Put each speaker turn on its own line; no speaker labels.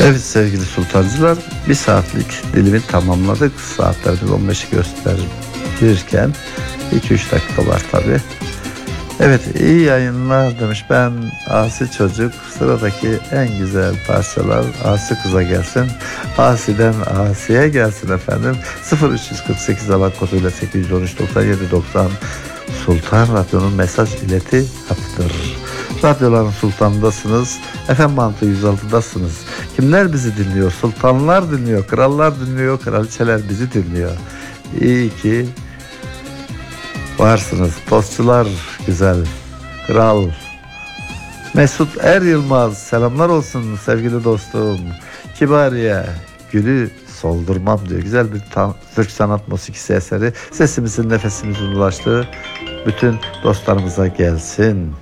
Evet sevgili sultancılar, bir saatlik dilimi tamamladık. Saatlerimiz 15'i gösterirken 2-3 dakika var tabi. Evet, iyi yayınlar demiş. Ben Asi Çocuk. Sıradaki en güzel parçalar Asi Kız'a gelsin. Asi'den Asi'ye gelsin efendim. 0348 alan koduyla 813 97 90 Sultan Radyo'nun mesaj ileti hattıdır. Radyoların sultanındasınız. FM Bantı 106'dasınız. Kimler bizi dinliyor? Sultanlar dinliyor, krallar dinliyor, kraliçeler bizi dinliyor. İyi ki varsınız. Tostçular güzel, kral. Mesut Er Yılmaz, selamlar olsun sevgili dostum. Kibariye, gülü soldurmam diyor. Güzel bir Türk sanat musikisi eseri. Sesimizin, nefesimizin ulaştığı bütün dostlarımıza gelsin.